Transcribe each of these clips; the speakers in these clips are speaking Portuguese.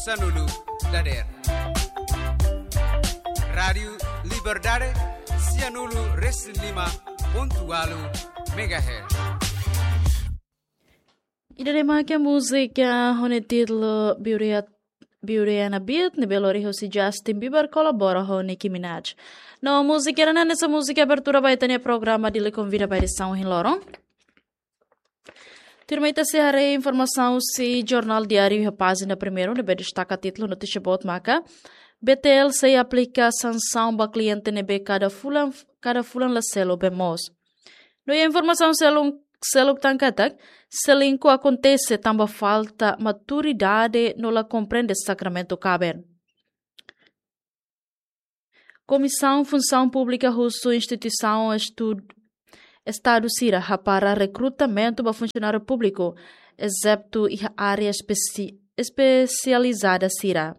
Sanulu Dader. Radio Liberdade Sianulu Reslima Pontualu MHz. Idarema que a música com o título Biuriana Beat, ne belori hosi Justin Bieber colabora com Nicki Minaj. No música era nessa música abertura vai ter programa de lhe convida para edição em Loron. Termita se a informação se jornal diário a página primeiro, ne destaca título notícia bot maca. BTL se aplica sanção para cliente nebe cada fulan la selo bemos. No informação selo tancatak, selinco acontece tamba falta maturidade no la compreende sacramento caben. Comissão Função Pública Russo Instituição Estado Sira para recrutamento para funcionário público, excepto a área especializada Sira.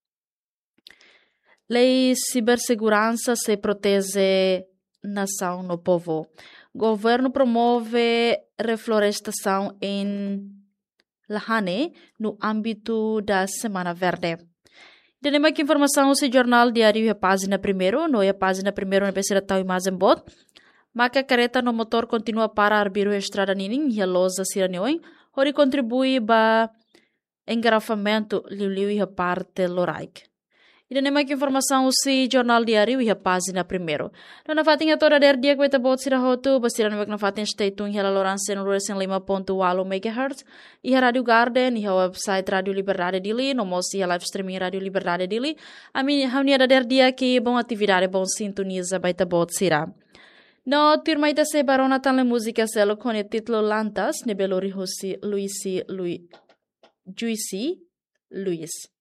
Lei Cibersegurança se protege nação no povo. Governo promove reflorestação em Lahane no âmbito da Semana Verde. Temos que informação se jornal diário e a página primeiro, no a página primeiro na pecera tau imagem bot. Maca careta no motor continua para arbiro estrada nining e a loja siranioi, onde contribui para engarrafamento liu e a parte loraik. E temos que informação se jornal diário e a página primeiro. Na fatinha toda der dia que vai bot sira hotu, basira no na fatinha steitung e a Lourenço no 105.8 MHz e a Radio Garden e a website Radio Liberdade Dili, no mosi a live streaming Radio Liberdade Dili. A minha da der dia que bom atividade, bom sintoniza vai bot sira. No turmaita se barona tan le música selo con el título Lantas, ne belori hosi Juicy Luis.